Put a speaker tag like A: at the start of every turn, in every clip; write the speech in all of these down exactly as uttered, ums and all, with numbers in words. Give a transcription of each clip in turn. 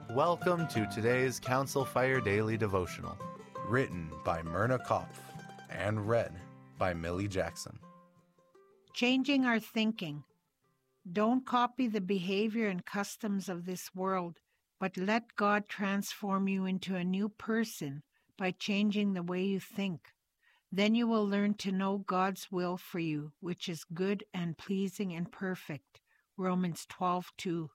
A: Welcome to today's Council Fire Daily Devotional, written by Myrna Kopf and read by Millie Jackson.
B: Changing our thinking. Don't copy the behavior and customs of this world, but let God transform you into a new person by changing the way you think. Then you will learn to know God's will for you, which is good and pleasing and perfect. Romans twelve two.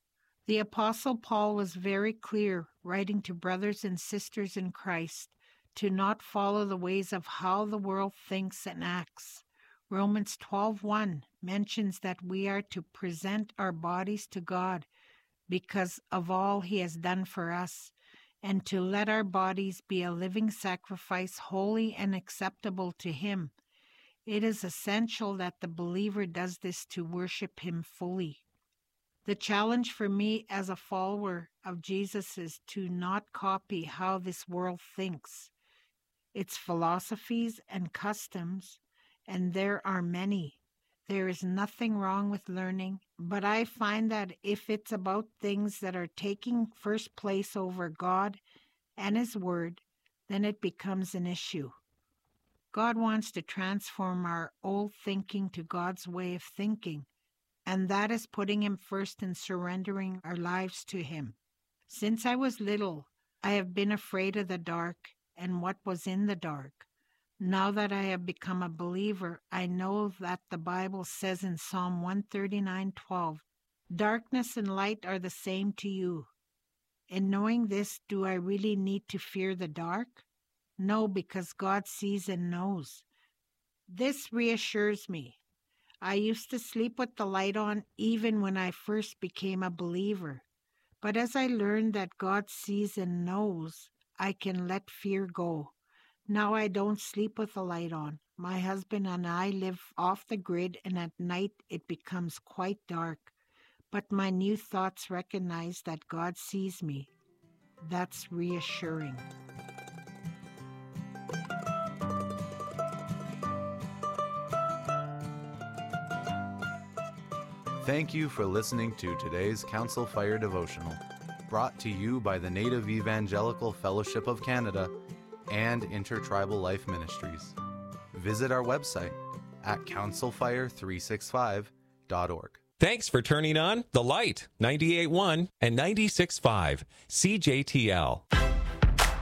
B: The Apostle Paul was very clear, writing to brothers and sisters in Christ, to not follow the ways of how the world thinks and acts. Romans twelve one mentions that we are to present our bodies to God because of all He has done for us, and to let our bodies be a living sacrifice, holy and acceptable to Him. It is essential that the believer does this to worship Him fully. The challenge for me as a follower of Jesus is to not copy how this world thinks, its philosophies and customs, and there are many. There is nothing wrong with learning, but I find that if it's about things that are taking first place over God and His Word, then it becomes an issue. God wants to transform our old thinking to God's way of thinking, and that is putting Him first and surrendering our lives to Him. Since I was little, I have been afraid of the dark and what was in the dark. Now that I have become a believer, I know that the Bible says in Psalm one thirty-nine twelve, "Darkness and light are the same to you." In knowing this, do I really need to fear the dark? No, because God sees and knows. This reassures me. I used to sleep with the light on even when I first became a believer. But as I learned that God sees and knows, I can let fear go. Now I don't sleep with the light on. My husband and I live off the grid, and at night it becomes quite dark. But my new thoughts recognize that God sees me. That's reassuring.
A: Thank you for listening to today's Council Fire Devotional, brought to you by the Native Evangelical Fellowship of Canada and Intertribal Life Ministries. Visit our website at council fire three sixty-five dot org.
C: Thanks for turning on The Light, ninety-eight point one and ninety-six point five C J T L.